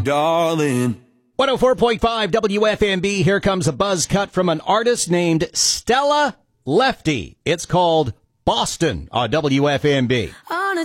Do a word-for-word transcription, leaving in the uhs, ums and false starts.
darling. one oh four point five W F M B. Here comes a buzz cut from an artist named Stella Lefty. It's called Boston on W F M B. On a